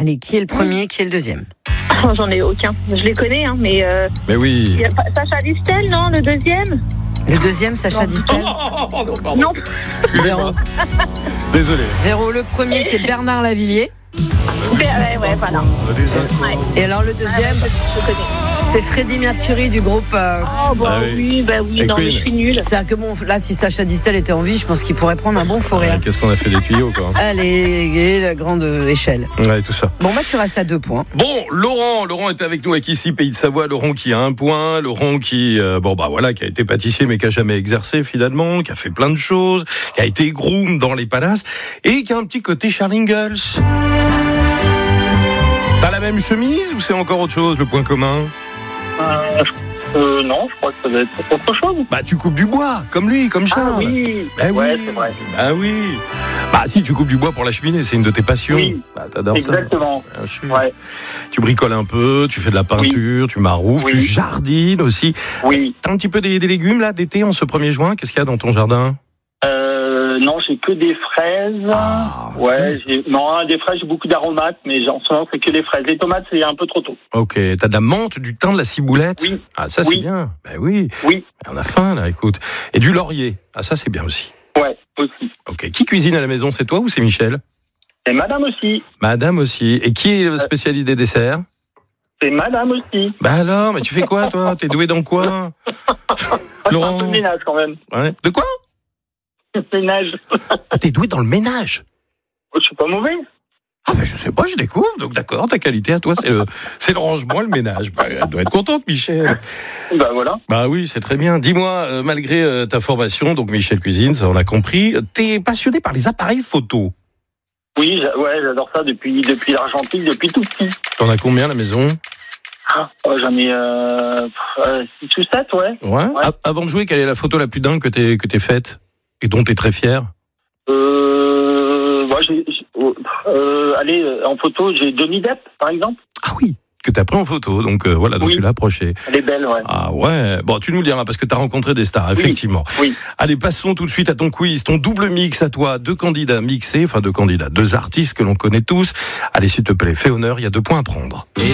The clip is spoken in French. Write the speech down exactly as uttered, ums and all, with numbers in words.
Allez, qui est le premier, qui est le deuxième? Oh, j'en ai aucun. Je les connais, hein, mais. Euh, Mais oui. Il y a pas Sacha Distel, non, le deuxième? Le deuxième, Sacha Non. Distel. Oh, pardon, pardon. Non. Véro. Désolé. Véro, le premier, c'est Bernard Lavilliers. Ouais, ouais, voilà. Ouais. Et alors, le deuxième, Je connais. c'est Freddie Mercury du groupe. euh, Oh, bah Ah oui. oui, bah oui, Et non, Queen. mais je suis nulle. C'est-à-dire que bon, là, si Sacha Distel était en vie, je pense qu'il pourrait prendre un bon forêt. Ouais, Qu'est-ce qu'on a fait des tuyaux, quoi. Allez, et la grande échelle. Ouais, tout ça. Bon, bah, tu restes à deux points. Bon, Laurent, Laurent est avec nous avec ici Pays de Savoie. Laurent qui a un point, Laurent qui, euh, bon bah voilà, qui a été pâtissier mais qui a jamais exercé finalement, qui a fait plein de choses, qui a été groom dans les palaces et qui a un petit côté Charles Ingalls. T'as la même chemise ou c'est encore autre chose le point commun? Euh, euh, non, je crois que ça doit être autre chose. Bah tu coupes du bois, comme lui, comme Charles. Ah oui, Bah ouais, oui. c'est vrai. Bah oui. Bah si, tu coupes du bois pour la cheminée, c'est une de tes passions. Oui, bah, t'adores ça. exactement. Bien sûr. Ouais. Tu bricoles un peu, tu fais de la peinture, tu maroufles, Oui. tu jardines aussi. Oui. T'as un petit peu des, des légumes là d'été en ce premier juin. Qu'est-ce qu'il y a dans ton jardin? Euh, non, j'ai que des fraises. Ah, ouais, fraises. j'ai, non, des fraises, j'ai beaucoup d'aromates, mais en ce moment, c'est que des fraises. Les tomates, c'est un peu trop tôt. Ok, t'as de la menthe, du thym, de la ciboulette. Oui. Ah ça c'est Oui. bien. Ben oui. Oui, On a faim là, écoute. Et du laurier. Ah ça c'est bien aussi. ouais, aussi. Ok. Qui cuisine à la maison? C'est toi ou c'est Michel? Et madame aussi. Madame aussi. Et qui est le spécialiste des desserts? C'est madame aussi. Bah alors, mais tu fais quoi toi? T'es doué dans quoi? Moi, je fais un Laurent. peu de ménage quand même. Ouais. De quoi? Ménage. Ah, t'es doué dans le ménage. Je suis pas mauvais. Ah ben je sais pas, je découvre, donc d'accord, ta qualité à toi, c'est le, c'est le rangement, le ménage. Bah, elle doit être contente, Michel. Bah voilà. Bah oui, c'est très bien. Dis-moi, euh, malgré euh, ta formation, donc Michel Cuisine, ça on a compris, t'es passionné par les appareils photo. Oui, j'a- ouais, j'adore ça depuis, depuis l'argentique, depuis tout petit. T'en as combien à la maison? Ah, ouais, j'en ai euh, six ou sept, ouais. Ouais. A- avant de jouer, quelle est la photo la plus dingue que t'aies, que t'aies faite et dont t'es très fier? Euh, moi, j'ai, j'ai- euh, allez, euh, en photo, j'ai Johnny Depp, par exemple. Ah oui, que t'as pris en photo, donc euh, voilà, donc Oui. tu l'as approché. Elle est belle, ouais. Ah ouais, bon, tu nous le diras parce que t'as rencontré des stars, effectivement. Oui. Allez, passons tout de suite à ton quiz, ton double mix à toi, deux candidats mixés, enfin deux candidats, deux artistes que l'on connaît tous. Allez, s'il te plaît, fais honneur, il y a deux points à prendre. Et